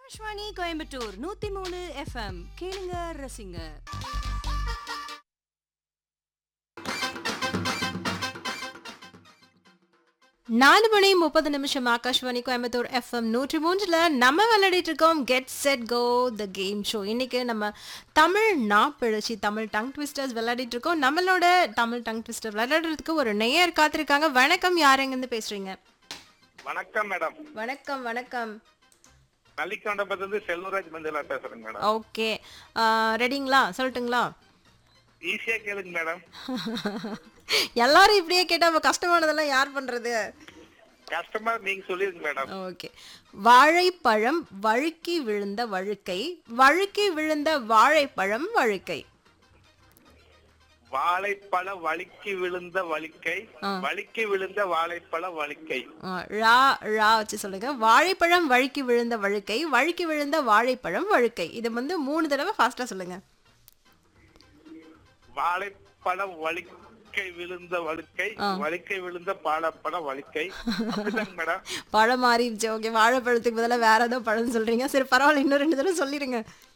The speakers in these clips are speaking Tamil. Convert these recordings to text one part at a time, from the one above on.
ஆகாஷ்வாணி கோயம்புத்தூர் 103 FM கேளுங்க ரசிங்க. 4:30 ஆகாஷ்வாணி கோயம்புத்தூர் FM 103ல நம்ம விளையாடிட்டு இருக்கோம் get set go the game show. இன்னைக்கு நம்ம தமிழ் நாப்பிழச்சி தமிழ் டங் ட்விஸ்டர்ஸ் விளையாடிட்டு இருக்கோம். நம்மளோட தமிழ் டங் ட்விஸ்டர் விளையாடுறதுக்கு ஒரு நேயர் காத்திருக்காங்க. வணக்கம், யார் எங்கிருந்து பேசுறீங்க? வணக்கம் மேடம். வணக்கம் வணக்கம். நல்லிக்கண்டபத்திலிருந்து செல்வராஜ் மஞ்சளா பேசுறேங்க மேடம். ஓகே, ரெடிங்களா? சொல்லட்டுங்களா? ஈஸியா கேளுங்க மேடம். எல்லாரும் இப்படியே கேட்டா அப்ப கஷ்டமானதெல்லாம் யார் பண்றது? கஷ்டமா நீங்க சொல்லிருங்க மேடம். ஓகே. வாழைப்பழம் வழுக்கி விழுந்த வழுக்கை, வழுக்கி விழுந்த வாழைப்பழம் வழுக்கை. வாழைப்பழ வழுக்கி விழுந்த வழுக்கை, வழுக்கி விழுந்த வாழைப்பழ வழுக்கை. ரா ரா வச்சு சொல்லுங்க. வாழைப்பழம் வழுக்கி விழுந்த வழுக்கை, வழுக்கி விழுந்த வாழைப்பழம் வழுக்கை. இது வந்து 3 தடவை ஃபாஸ்டா சொல்லுங்க. வாழைப்பழ வழுக்கை விழுந்த வழுக்கை, வழுக்கை விழுந்த பாலப்பழ வழுக்கை. அப்படிதாங்க மேடம். பழம் மாறிடுச்சு. ஓகே, வாழைப்பழத்துக்கு பதிலா வேற ஏதோ பழம் சொல்றீங்க. சரி பரவாயில்ல, இன்னும் 2 தடவை சொல்லிருங்க.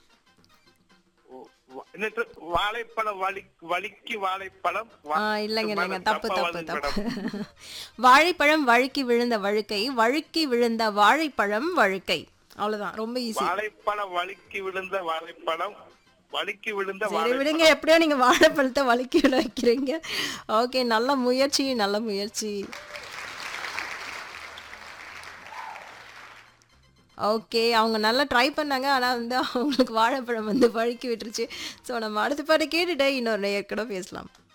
வாழைப்பழ வழுக்கி வாழைப்பழம். இல்லைங்க இல்லைங்க, தப்பு தப்பு தப்பு. வாழைப்பழம் வழுக்கி விழுந்த வழுக்கை, வழுக்கி விழுந்த வாழைப்பழம் வழுக்கை. அவ்வளவுதான், ரொம்ப ஈஸி. வாழைப்பழ வழுக்கி விழுந்த வாழைப்பழம், வழுக்கி விழுந்த சரி விடுங்க, எப்படியோ நீங்க வாழைப்பழத்தை வழுக்கி விட வைக்கிறீங்க. ஓகே, நல்ல முயற்சி நல்ல முயற்சி. ஓகே, அவங்க நல்லா ட்ரை பண்ணாங்க. ஆனால் வந்து அவங்களுக்கு வாழைப்பழம் வந்து வழுக்கி விட்டுருச்சு. ஸோ நம்ம அடுத்த பாட்டு கேட்டுட்டு இன்னொரு நேயர் கூட பேசலாம்.